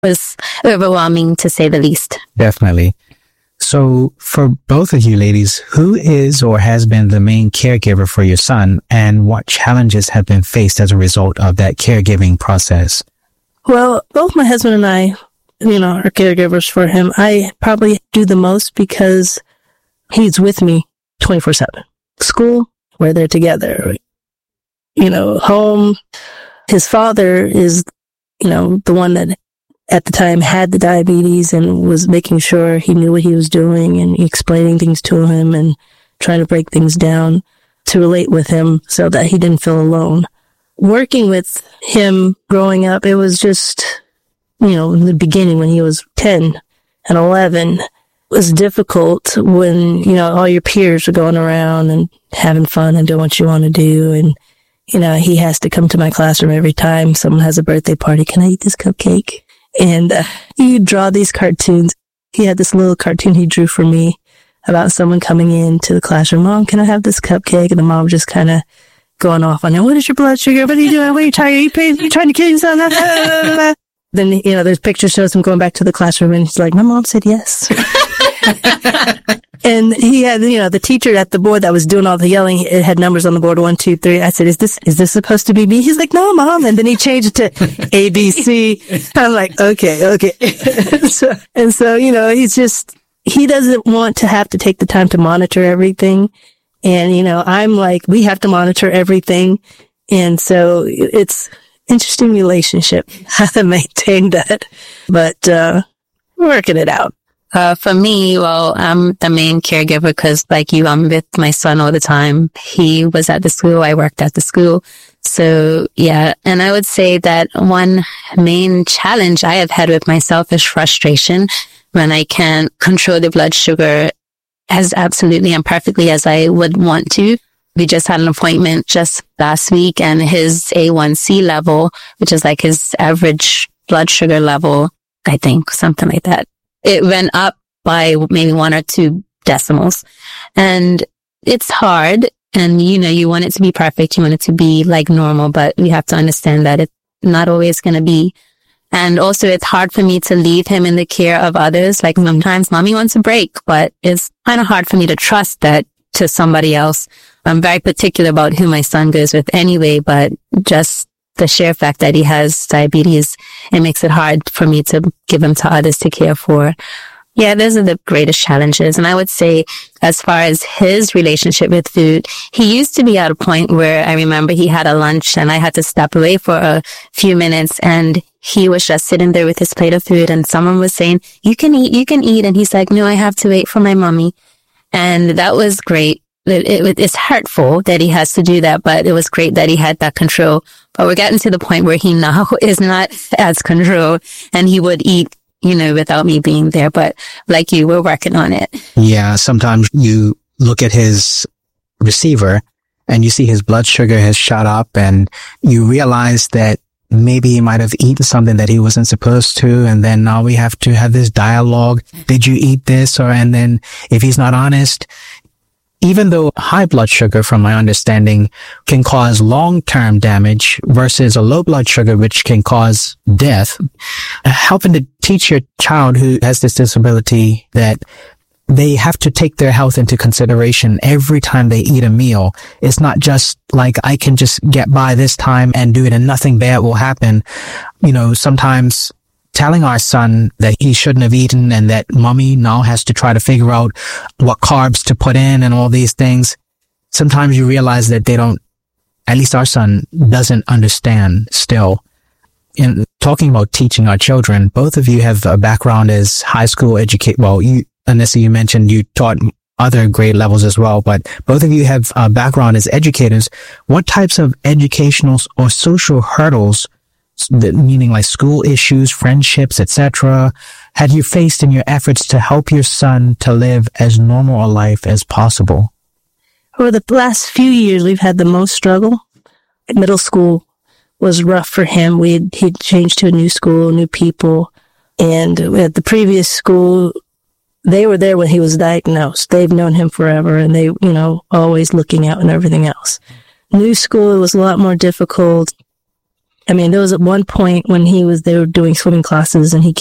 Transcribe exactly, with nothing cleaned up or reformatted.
was overwhelming to say the least. Definitely. So for both of you ladies, who is or has been the main caregiver for your son, and what challenges have been faced as a result of that caregiving process? Well, both my husband and I, you know, are caregivers for him. I probably do the most because he's with me twenty-four seven. School, we're there together. You know, home, his father is, you know, the one that at the time had the diabetes and was making sure he knew what he was doing and explaining things to him and trying to break things down to relate with him so that he didn't feel alone. Working with him growing up, it was just, you know, in the beginning when he was ten and eleven, it was difficult when, you know, all your peers are going around and having fun and doing what you want to do. And, you know, he has to come to my classroom every time someone has a birthday party. Can I eat this cupcake? And uh, he would draw these cartoons. He had this little cartoon he drew for me about someone coming into the classroom. Mom, can I have this cupcake? And the mom just kind of going off on it. What is your blood sugar? What are you doing? What are you trying? Are you, paying, are you trying to kill yourself? Then, you know, there's pictures shows him going back to the classroom and he's like, my mom said yes. And he had, you know, the teacher at the board that was doing all the yelling, it had numbers on the board, one, two, three. I said, is this, is this supposed to be me? He's like, no, mom. And then he changed it to A, B, C. I'm like, okay, okay. so, and so, you know, he's just, he doesn't want to have to take the time to monitor everything. And, you know, I'm like, we have to monitor everything. And so it's interesting relationship, how to maintain that, but, uh, working it out. Uh, for me, well, I'm the main caregiver because like you, I'm with my son all the time. He was at the school. I worked at the school. So yeah. And I would say that one main challenge I have had with myself is frustration when I can't control the blood sugar as absolutely and perfectly as I would want to. We just had an appointment just last week and his A one C level, which is like his average blood sugar level, I think, something like that. It went up by maybe one or two decimals. And it's hard. And, you know, you want it to be perfect. You want it to be like normal, but you have to understand that it's not always going to be. And also it's hard for me to leave him in the care of others. Like sometimes mommy wants a break, but it's kind of hard for me to trust that to somebody else. I'm very particular about who my son goes with anyway, but just the sheer fact that he has diabetes, it makes it hard for me to give him to others to care for. Yeah, those are the greatest challenges. And I would say as far as his relationship with food, he used to be at a point where I remember he had a lunch and I had to step away for a few minutes and he was just sitting there with his plate of food and someone was saying, you can eat, you can eat. And he's like, no, I have to wait for my mommy. And that was great. It, it, it's hurtful that he has to do that, but it was great that he had that control. But we're getting to the point where he now is not as controlled and he would eat, you know, without me being there. But like you, we're working on it. Yeah. Sometimes you look at his receiver and you see his blood sugar has shot up and you realize that maybe he might have eaten something that he wasn't supposed to. And then now we have to have this dialogue. Did you eat this? Or, and then if he's not honest, even though high blood sugar, from my understanding, can cause long-term damage versus a low blood sugar, which can cause death, helping to teach your child who has this disability that they have to take their health into consideration every time they eat a meal. It's not just like, I can just get by this time and do it and nothing bad will happen. You know, sometimes telling our son that he shouldn't have eaten and that mommy now has to try to figure out what carbs to put in and all these things. Sometimes you realize that they don't, at least our son doesn't understand still. In talking about teaching our children, both of you have a background as high school educate. Well, you, Anissa, you mentioned you taught other grade levels as well, but both of you have a background as educators. What types of educational or social hurdles, meaning like school issues, friendships, et cetera, had you faced in your efforts to help your son to live as normal a life as possible? Over the last few years, we've had the most struggle. Middle school was rough for him. We had, he'd changed to a new school, new people. And at the previous school, they were there when he was diagnosed. They've known him forever and they, you know, always looking out and everything else. New school, it was a lot more difficult. I mean, there was at one point when he was, they were doing swimming classes and he